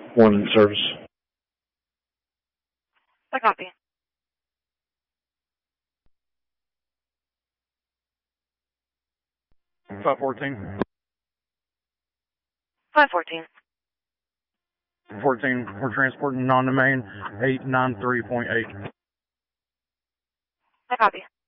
One in service. I copy. 514. 514. 14, we're transporting non-domain 893.8. I copy.